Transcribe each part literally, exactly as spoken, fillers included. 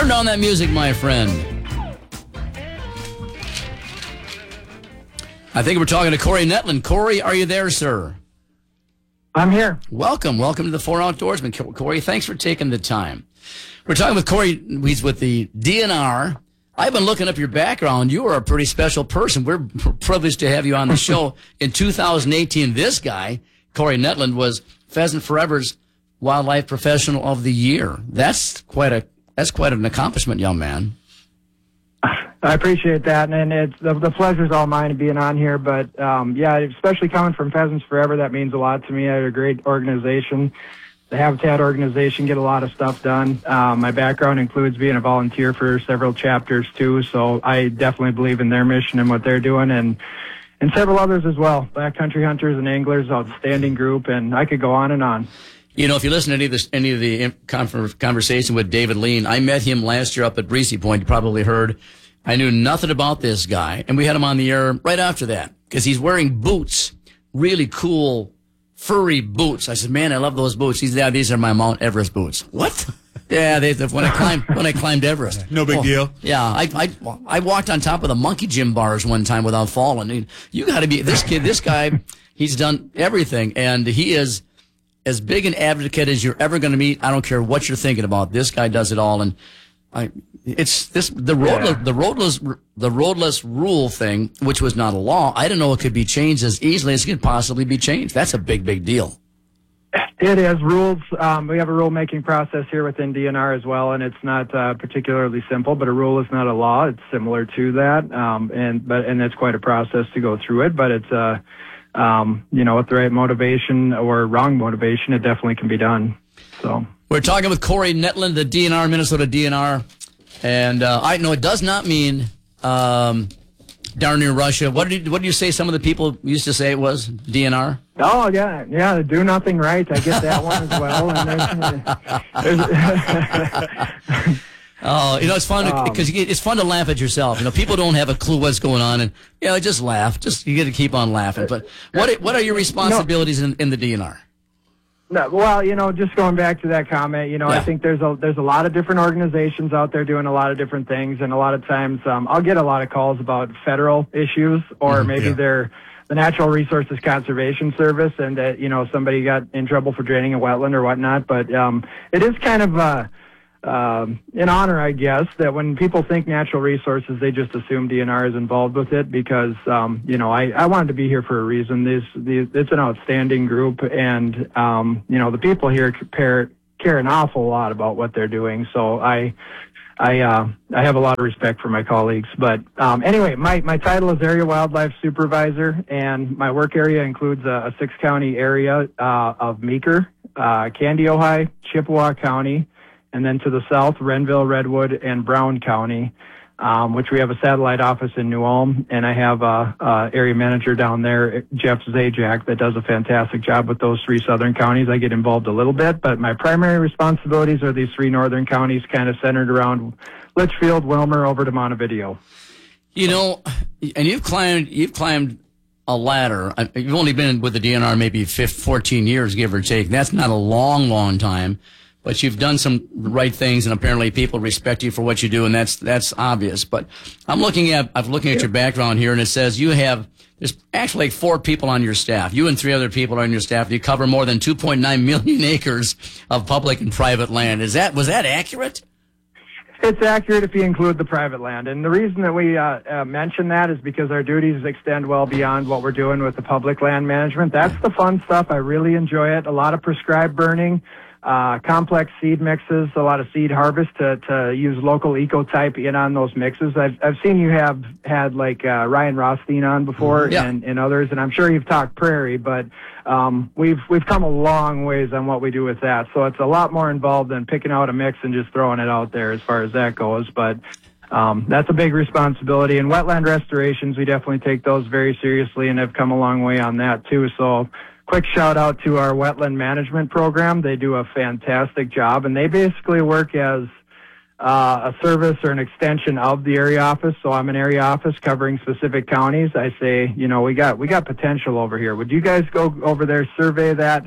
Turn down that music, my friend. I think we're talking to Corey Netland. Corey, are you there, sir? I'm here. Welcome. Welcome to the Four Outdoorsmen. Corey, thanks for taking the time. We're talking with Corey. He's with the D N R. I've been looking up your background. You are a pretty special person. We're privileged to have you on the show. In two thousand eighteen, this guy, Corey Netland, was Pheasant Forever's Wildlife Professional of the Year. That's quite a that's quite an accomplishment, young man. I appreciate that, and it's the, the pleasure's all mine being on here. But um, yeah, especially coming from Pheasants Forever, that means a lot to me. I have a great organization. The Habitat organization get a lot of stuff done. Um, my background includes being a volunteer for several chapters too, so I definitely believe in their mission and what they're doing, and and several others as well. Backcountry Hunters and Anglers, outstanding group, and I could go on and on. You know, if you listen to any of, this, any of the conversation with David Lean, I met him last year up at Breezy Point. You probably heard. I knew nothing about this guy, and we had him on the air right after that because he's wearing boots, really cool, furry boots. I said, man, I love those boots. He's yeah, these are my Mount Everest boots. What? Yeah, they, when I climbed when I climbed Everest. No big oh, deal. Yeah, I, I I walked on top of the monkey gym bars one time without falling. You got to be this kid. This guy, he's done everything, and he is as big an advocate as you're ever going to meet. I don't care what you're thinking about. This guy does it all, and I. It's this the roadless yeah. the roadless the roadless rule thing, which was not a law. I didn't know it could be changed as easily as it could possibly be changed. That's a big, big deal. It is rules. Um, we have a rule-making process here within D N R as well, and it's not uh, particularly simple. But a rule is not a law. It's similar to that, um, and but and it's quite a process to go through it. But it's uh, um, you know, with the right motivation or wrong motivation, it definitely can be done. So we're talking with Corey Netland, the D N R, Minnesota D N R. And uh, I know it does not mean um, darn near Russia. What did you, what did you say? Some of the people used to say it was D N R. Oh yeah, yeah. Do nothing right. I get that one as well. And there's, there's oh, you know it's fun because um, it's fun to laugh at yourself. You know, people don't have a clue what's going on, and you know, just laugh. Just you got to keep on laughing. But what what are your responsibilities no. in, in the D N R? No, well, you know, just going back to that comment, you know, yeah. I think there's a there's a lot of different organizations out there doing a lot of different things, and a lot of times um, I'll get a lot of calls about federal issues, or mm, maybe yeah. they're the Natural Resources Conservation Service, and that you know somebody got in trouble for draining a wetland or whatnot. But um, it is kind of uh, um, an honor, I guess, that when people think natural resources, they just assume D N R is involved with it because, um, you know, I, I wanted to be here for a reason. This, these, it's an outstanding group, and, um, you know, the people here care, care an awful lot about what they're doing. So I, I, uh, I have a lot of respect for my colleagues. But um, anyway, my, my title is Area Wildlife Supervisor, and my work area includes a, a six-county area uh, of Meeker, uh, Candy, Ojai, Chippewa County, and then to the south, Renville, Redwood, and Brown County, um, which we have a satellite office in New Ulm, and I have a, a area manager down there, Jeff Zajac, that does a fantastic job with those three southern counties. I get involved a little bit, but my primary responsibilities are these three northern counties, kind of centered around Litchfield, Wilmer, over to Montevideo. You know, and you've climbed, you've climbed a ladder. You've only been with the D N R maybe fifteen, fourteen years, give or take. That's not a long, long time. But you've done some right things, and apparently people respect you for what you do, and that's that's obvious. But I'm looking at I'm looking at your background here, and it says you have there's actually like four people on your staff. You and three other people are on your staff. You cover more than two point nine million acres of public and private land. Is that was that accurate? It's accurate if you include the private land. And the reason that we uh, uh, mention that is because our duties extend well beyond what we're doing with the public land management. That's the fun stuff. I really enjoy it. A lot of prescribed burning. Uh, complex seed mixes, a lot of seed harvest to, to use local ecotype in on those mixes. I've, I've seen you have had like, uh, Ryan Rothstein on before yeah. and, and others, and I'm sure you've talked prairie, but, um, we've, we've come a long ways on what we do with that. So it's a lot more involved than picking out a mix and just throwing it out there as far as that goes. But, um, that's a big responsibility. And wetland restorations, we definitely take those very seriously and have come a long way on that too. So, quick shout out to our wetland management program. They do a fantastic job, and they basically work as uh, a service or an extension of the area office. So I'm an area office covering specific counties. I say, you know, we got we got potential over here. Would you guys go over there, survey that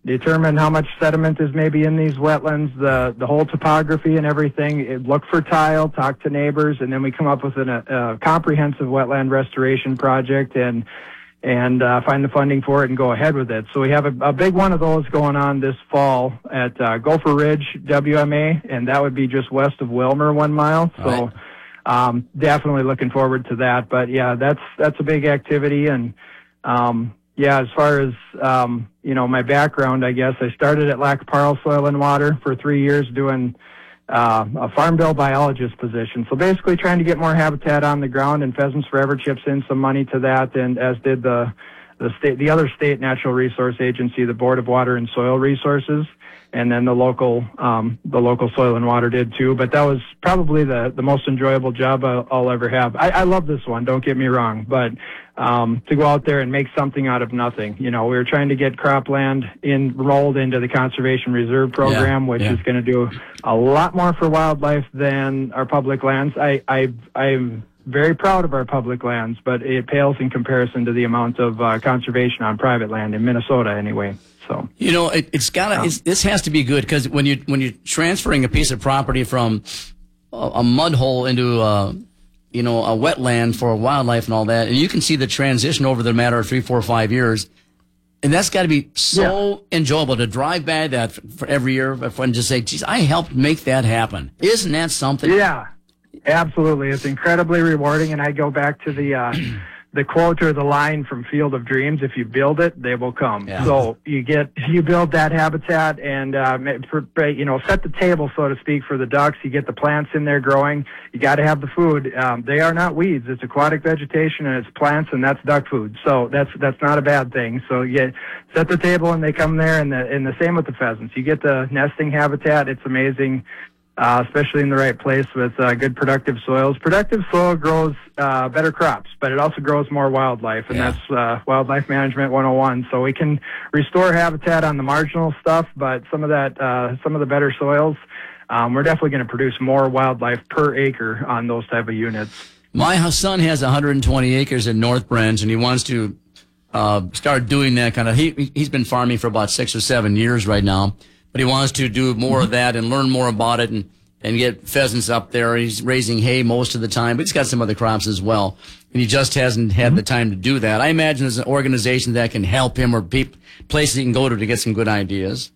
determine how much sediment is maybe in these wetlands, the the whole topography and everything. It, look for tile, talk to neighbors, and then we come up with an, a, a comprehensive wetland restoration project and and uh, find the funding for it and go ahead with it. So we have a, a big one of those going on this fall at uh, Gopher Ridge W M A, and that would be just west of Wilmer, one mile. So right. um, definitely looking forward to that. But yeah, that's that's a big activity. And um, yeah, as far as um, you know, my background, I guess I started at Lac Parle Soil and Water for three years doing Uh, a farm bill biologist position. So basically trying to get more habitat on the ground, and Pheasants Forever chips in some money to that, and as did the the state, the other state natural resource agency, the Board of Water and Soil Resources, and then the local um, the local Soil and Water did too. But that was probably the the most enjoyable job I'll, I'll ever have. I, I love this one, don't get me wrong, but um, to go out there and make something out of nothing. You know, we were trying to get cropland enrolled into the Conservation Reserve Program, yeah, which yeah. is going to do a lot more for wildlife than our public lands. I, I, I'm very proud of our public lands, but it pales in comparison to the amount of uh, conservation on private land in Minnesota anyway. So, you know, it, it's got to, it's, this has to be good, because when you, when you're transferring a piece of property from a, a mud hole into a, you know, a wetland for wildlife and all that, and you can see the transition over the matter of three, four, five years. And that's got to be so yeah. enjoyable to drive by that for, for every year and just say, geez, I helped make that happen. Isn't that something? Yeah, absolutely. It's incredibly rewarding. And I go back to the, uh, the quote or the line from Field of Dreams: if you build it, they will come. Yeah. So you get, you build that habitat and, uh, for, you know, set the table, so to speak, for the ducks. You get the plants in there growing. You got to have the food. Um, they are not weeds. It's aquatic vegetation and it's plants, and that's duck food. So that's, that's not a bad thing. So you get, set the table and they come there, and the, and the same with the pheasants. You get the nesting habitat. It's amazing. Uh, especially in the right place with uh, good productive soils. Productive soil grows uh, better crops, but it also grows more wildlife, and yeah. that's uh, Wildlife Management one oh one. So we can restore habitat on the marginal stuff, but some of that, uh, some of the better soils, um, we're definitely going to produce more wildlife per acre on those type of units. My son has one hundred twenty acres in North Branch, and he wants to uh, start doing that kind of. He he's been farming for about six or seven years right now. But he wants to do more of that and learn more about it and, and get pheasants up there. He's raising hay most of the time, but he's got some other crops as well. And he just hasn't had mm-hmm. the time to do that. I imagine there's an organization that can help him, or pe- places he can go to to get some good ideas.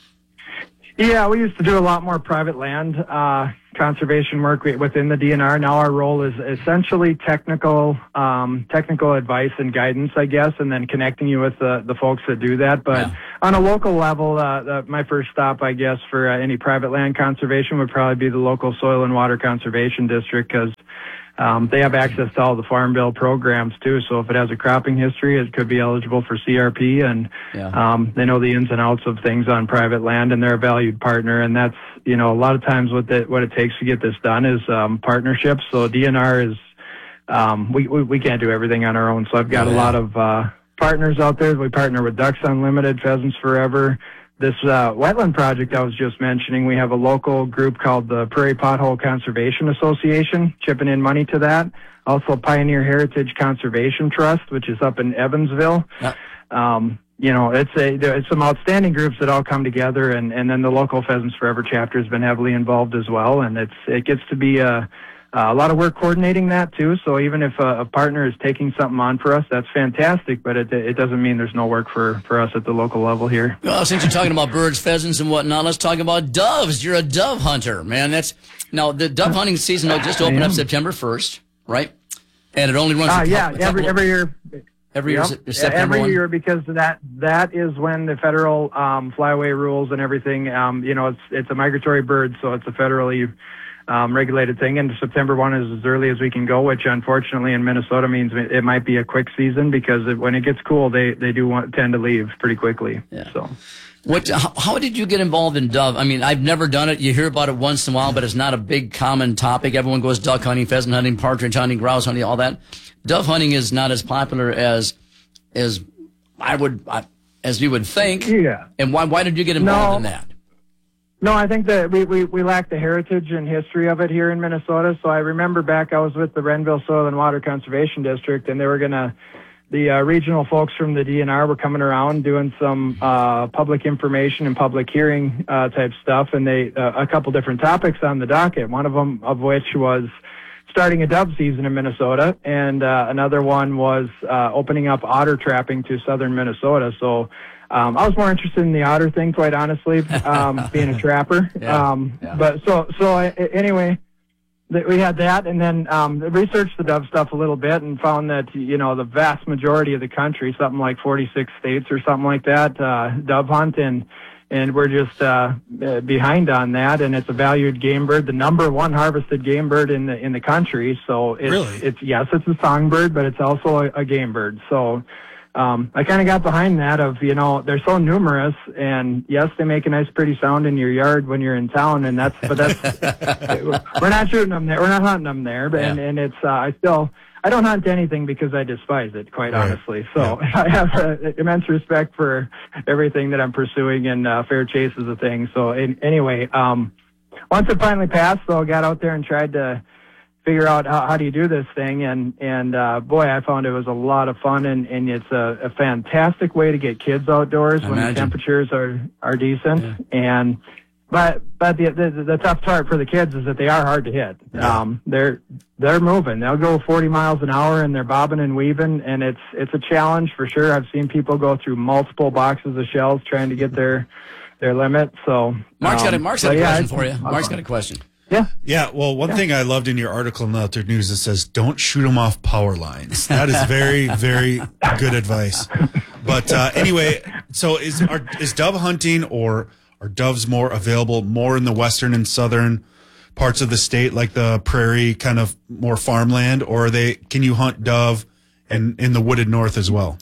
Yeah, we used to do a lot more private land uh, conservation work within the D N R. Now our role is essentially technical um, technical advice and guidance, I guess, and then connecting you with the, the folks that do that. But yeah. on a local level, uh, the, my first stop, I guess, for uh, any private land conservation would probably be the local Soil and Water Conservation District, because Um, they have access to all the Farm Bill programs too. So if it has a cropping history, it could be eligible for C R P, and yeah. um, they know the ins and outs of things on private land, and they're a valued partner. And that's, you know, a lot of times what the, what it takes to get this done is um, partnerships. So D N R is um, we, we we can't do everything on our own. So I've got oh, yeah. a lot of uh, partners out there. We partner with Ducks Unlimited, Pheasants Forever. This uh, wetland project I was just mentioning, we have a local group called the Prairie Pothole Conservation Association chipping in money to that. Also Pioneer Heritage Conservation Trust, which is up in Evansville. Yeah. Um, you know, it's a it's some outstanding groups that all come together, and, and then the local Pheasants Forever chapter has been heavily involved as well, and it's it gets to be a Uh, a lot of work coordinating that too. So even if a, a partner is taking something on for us, that's fantastic. But it it doesn't mean there's no work for, for us at the local level here. Well, since you're talking about birds, pheasants, and whatnot, let's talk about doves. You're a dove hunter, man. That's now the dove hunting season will just open up September first, right? And it only runs. Uh, a yeah, couple, every every year. Every year, yep. September every one? year, because that that is when the federal um, flyaway rules and everything. Um, you know, it's it's a migratory bird, so it's a federally Um, regulated thing, and September first is as early as we can go, which unfortunately in Minnesota means it might be a quick season, because it, when it gets cool, they, they do want, tend to leave pretty quickly. Yeah. So, what? How, how did you get involved in dove? I mean, I've never done it. You hear about it once in a while, but it's not a big common topic. Everyone goes duck hunting, pheasant hunting, partridge hunting, grouse hunting, all that. Dove hunting is not as popular as as I would as you would think. Yeah. And why why did you get involved no. in that? No, I think that we, we, we lack the heritage and history of it here in Minnesota. So I remember back, I was with the Renville Soil and Water Conservation District, and they were going to the uh, regional folks from the D N R were coming around doing some uh, public information and public hearing uh, type stuff, and they uh, a couple different topics on the docket. One of them of which was starting a dove season in Minnesota, and uh, another one was uh, opening up otter trapping to southern Minnesota. So um, I was more interested in the otter thing, quite honestly, um, being a trapper. Yeah, um, yeah. But so so I, anyway. We had that, and then um, researched the dove stuff a little bit and found that, you know, the vast majority of the country, something like forty-six states or something like that, uh, dove hunt, and and we're just uh, behind on that. And it's a valued game bird, the number one harvested game bird in the in the country. So it's, Really? it's yes, it's a songbird, but it's also a, a game bird. So um, I kind of got behind that of, you know, they're so numerous, and yes, they make a nice pretty sound in your yard when you're in town, and that's, but that's, we're not shooting them there, we're not hunting them there, but, Yeah. and, and it's, uh, I still, I don't hunt anything because I despise it, quite Right. honestly. So I have uh, immense respect for everything that I'm pursuing, and uh, fair chase is a thing. So in, anyway, um, once it finally passed, though, I got out there and tried to figure out how, how do you do this thing, and and uh, boy, I found it was a lot of fun, and, and it's a, a fantastic way to get kids outdoors I when imagine. the temperatures are are decent. Yeah. And but but the, the the tough part for the kids is that they are hard to hit. Yeah. Um, they're they're moving. They'll go forty miles an hour, and they're bobbing and weaving, and it's it's a challenge for sure. I've seen people go through multiple boxes of shells trying to get their their limit. So Mark's got a um, Mark's got but a yeah, question it's for you. a lot of Mark's fun. got a question. Yeah. Yeah, well, one thing I loved in your article in the Outdoor News, it says, don't shoot them off power lines. That is very, very good advice. But uh, anyway, so is are, is dove hunting, or are doves more available more in the western and southern parts of the state, like the prairie, kind of more farmland, or are they, can you hunt dove in, in the wooded north as well?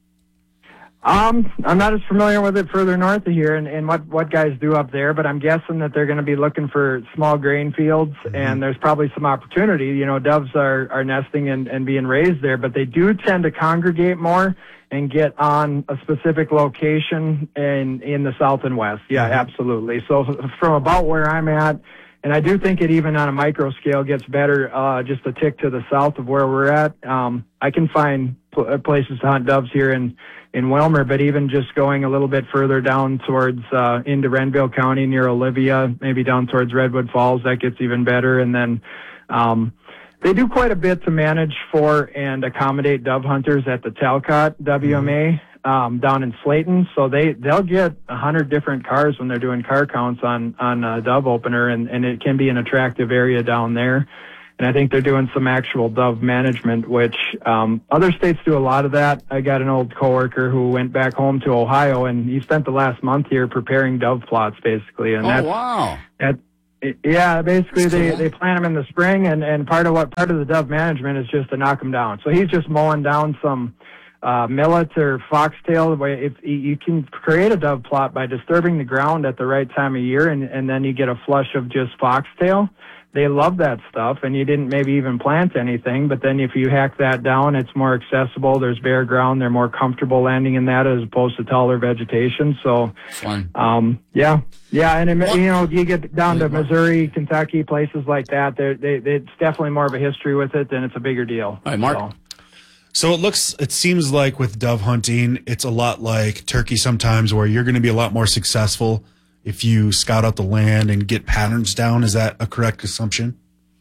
Um, I'm not as familiar with it further north of here and, and what, what guys do up there, but I'm guessing that they're going to be looking for small grain fields, Mm-hmm. and there's probably some opportunity. You know, doves are, are nesting and, and being raised there, but they do tend to congregate more and get on a specific location in, in the south and west. Yeah, Mm-hmm. absolutely. So from about where I'm at, and I do think it even on a micro scale gets better uh, just a tick to the south of where we're at. Um, I can find pl- places to hunt doves here in, in Wilmer, but even just going a little bit further down towards uh, into Renville County near Olivia, maybe down towards Redwood Falls, that gets even better. And then um, they do quite a bit to manage for and accommodate dove hunters at the Talcott W M A. Um, down in Slayton, so they they'll get a hundred different cars when they're doing car counts on on a dove opener, and and it can be an attractive area down there. And I think they're doing some actual dove management, which um, other states do a lot of that. I got an old coworker who went back home to Ohio, and he spent the last month here preparing dove plots, basically. And Oh that's, wow! that, yeah, basically That's they, cool. they plant them in the spring, and, and part of what part of the dove management is just to knock them down. So he's just mowing down some uh, millet or foxtail. If you can create a dove plot by disturbing the ground at the right time of year, and, and then you get a flush of just foxtail. They love that stuff, and you didn't maybe even plant anything, but then if you hack that down, it's more accessible. There's bare ground. They're more comfortable landing in that as opposed to taller vegetation. So, Fun. um, yeah, yeah, and it, you know, you get down to Missouri, Kentucky, places like that. They're, they, it's definitely more of a history with it, and it's a bigger deal. All right, Mark. So, So it looks, it seems like with dove hunting, it's a lot like turkey sometimes, where you're going to be a lot more successful if you scout out the land and get patterns down. Is that a correct assumption?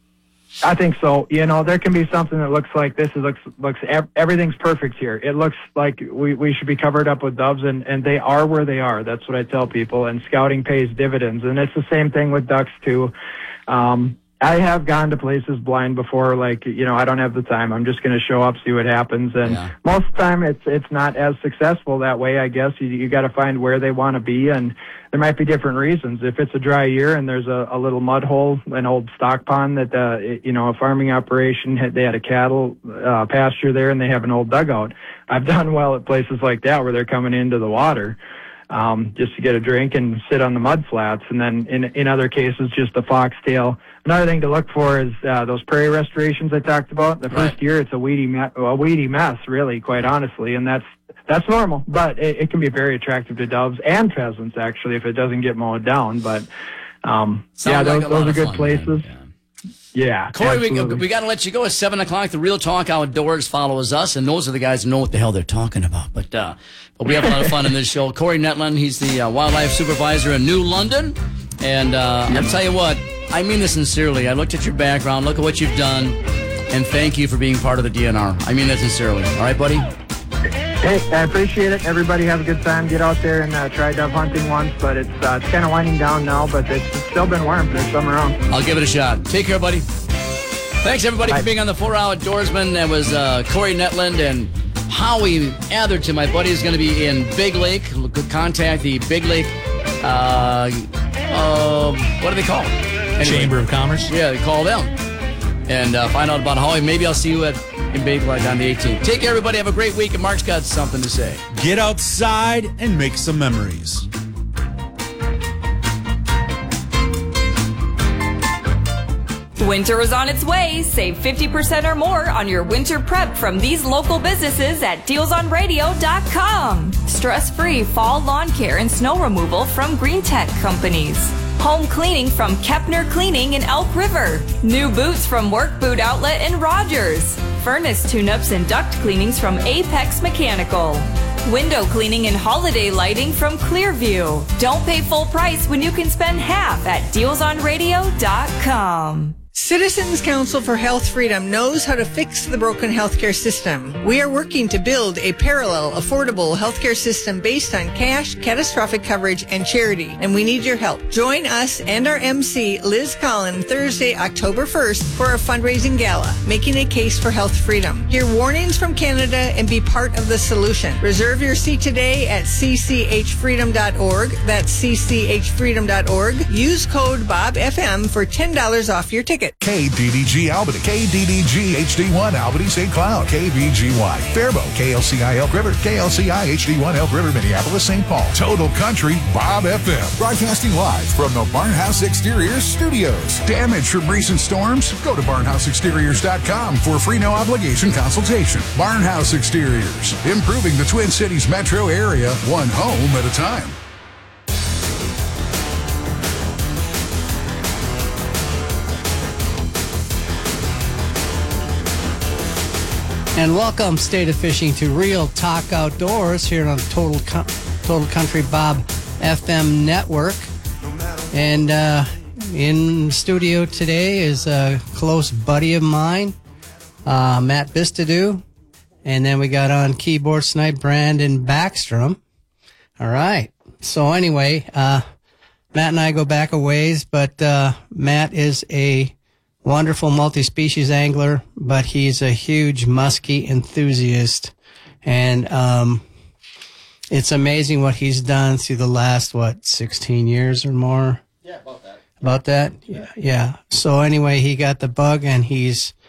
I think so. You know, there can be something that looks like this. It looks looks ev- everything's perfect here. It looks like we, we should be covered up with doves, and, and they are where they are. That's what I tell people. And scouting pays dividends, and it's the same thing with ducks too. Um, I have gone to places blind before, like, you know, I don't have the time. I'm just going to show up, see what happens. And Yeah. most of the time it's, it's not as successful that way, I guess. You, you got to find where they want to be, and there might be different reasons. If it's a dry year and there's a, a little mud hole, an old stock pond that, uh, it, you know, a farming operation, had, they had a cattle uh, pasture there and they have an old dugout. I've done well at places like that where they're coming into the water. Um, just to get a drink and sit on the mud flats. And then in, in other cases, just the foxtail. Another thing to look for is, uh, those prairie restorations I talked about. The first Right. year, it's a weedy, me- a weedy mess, really, quite honestly. And that's, that's normal, but it, it can be very attractive to doves and pheasants, actually, if it doesn't get mowed down. But, um, Sounds yeah, like those, a lot those are of good fun, places. man. Yeah. Yeah, Corey, we, absolutely. we got to let you go. It's seven o'clock. The Real Talk Outdoors follows us, and those are the guys who know what the hell they're talking about. But uh, but we have a lot of fun in this show. Corey Netland, he's the uh, wildlife supervisor in New London. And uh, I'll tell you what, I mean this sincerely. I looked at your background, look at what you've done, and thank you for being part of the D N R. I mean that sincerely. All right, buddy? Hey, I appreciate it. Everybody have a good time. Get out there and uh, try dove hunting once, but it's uh, it's kind of winding down now, but it's, it's still been warm. There's some around. I'll give it a shot. Take care, buddy. Thanks, everybody, Bye. for being on the four hour Outdoorsman. That was uh, Corey Netland and Howie Atherton. My buddy is going to be in Big Lake. Contact the Big Lake, uh, uh, what do they call it? Anyway, Chamber of Commerce? Yeah, they call them. And uh, find out about Howie. Maybe I'll see you at in Big Lake on the eighteenth. Take care, everybody. Have a great week, and Mark's got something to say. Get outside and make some memories. Winter is on its way. Save fifty percent or more on your winter prep from these local businesses at deals on radio dot com. Stress-free fall lawn care and snow removal from Green Tech Companies. Home cleaning from Kepner Cleaning in Elk River. New boots from Work Boot Outlet in Rogers. Furnace tune-ups and duct cleanings from Apex Mechanical. Window cleaning and holiday lighting from Clearview. Don't pay full price when you can spend half at deals on radio dot com. Citizens Council for Health Freedom knows how to fix the broken healthcare system. We are working to build a parallel, affordable healthcare system based on cash, catastrophic coverage, and charity, and we need your help. Join us and our M C, Liz Collin, Thursday, October first for a fundraising gala, Making a Case for Health Freedom. Hear warnings from Canada and be part of the solution. Reserve your seat today at c c h freedom dot org. That's c c h freedom dot org. Use code Bob F M for ten dollars off your ticket. K D D G Albany, K D D G H D one Albany Saint Cloud, K V G Y Faribault, K L C I Elk River, K L C I H D one Elk River, Minneapolis, Saint Paul. Total Country Bob F M, broadcasting live from the Barnhouse Exteriors studios. Damage from recent storms? Go to barnhouse exteriors dot com for a free no obligation consultation. Barnhouse Exteriors, improving the Twin Cities metro area one home at a time. And welcome, State of Fishing, to Real Talk Outdoors here on Total Co- Total Country Bob F M Network. And uh, in studio today is a close buddy of mine, uh, Matt Bistadu. And then we got on keyboard tonight, Brandon Backstrom. All right. So anyway, uh, Matt and I go back a ways, but uh, Matt is a wonderful multi-species angler, but he's a huge muskie enthusiast. And um, it's amazing what he's done through the last, what, sixteen years or more? Yeah, about that. About that? Yeah. Yeah. So anyway, he got the bug, and he's